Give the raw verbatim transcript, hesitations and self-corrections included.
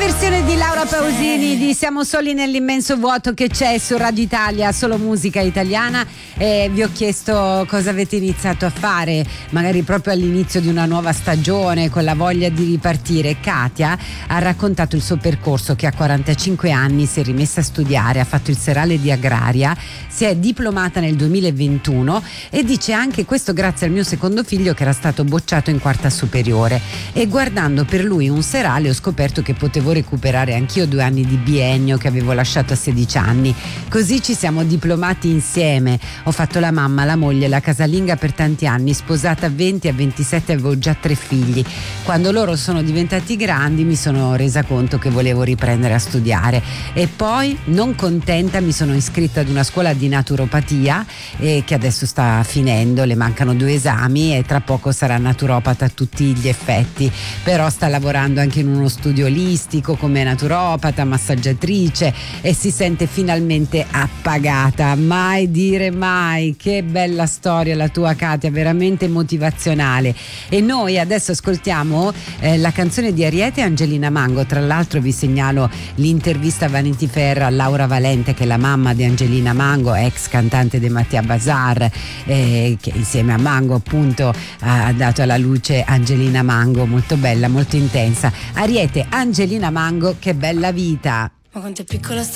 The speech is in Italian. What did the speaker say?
versione di Laura Pausini di Siamo soli nell'immenso vuoto che c'è su Radio Italia, solo musica italiana. E vi ho chiesto cosa avete iniziato a fare, magari proprio all'inizio di una nuova stagione, con la voglia di ripartire. Katia ha raccontato il suo percorso, che a quarantacinque anni si è rimessa a studiare, ha fatto il serale di agraria, si è diplomata nel duemilaventuno e dice anche questo grazie al mio secondo figlio che era stato bocciato in quarta superiore, e guardando per lui un serale ho scoperto che potevo recuperare anch'io due anni di biennio che avevo lasciato a sedici anni. Così ci siamo diplomati insieme. Ho fatto la mamma, la moglie, la casalinga per tanti anni, sposata a venti, a ventisette avevo già tre figli. Quando loro sono diventati grandi mi sono resa conto che volevo riprendere a studiare, e poi, non contenta, mi sono iscritta ad una scuola di naturopatia eh, che adesso sta finendo, le mancano due esami e tra poco sarà naturopata a tutti gli effetti, però sta lavorando anche in uno studio olistico come naturopata, massaggiatrice, e si sente finalmente appagata. Mai dire mai. Che bella storia la tua, Katia, veramente motivazionale. E noi adesso ascoltiamo eh, la canzone di Ariete e Angelina Mango. Tra l'altro vi segnalo l'intervista a Vanity Fair a Laura Valente, che è la mamma di Angelina Mango, ex cantante di Mattia Bazar, eh, che insieme a Mango appunto ha dato alla luce Angelina Mango, molto bella, molto intensa. Ariete, Angelina Mango, che bella vita. Ma quanto è piccola sta